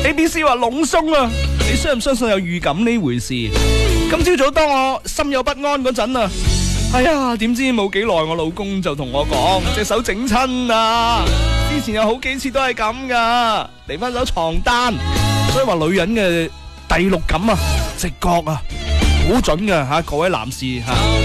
ABC 話隆鬆啊，你相唔相信有預感呢回事？今朝早當我心有不安嗰陣啊，哎呀，點知冇幾耐我老公就同我講隻手整親啊！之前有好幾次都係咁噶，離翻手床單，所以話女人嘅第六感啊、直覺啊，好準噶吓，各位男士吓。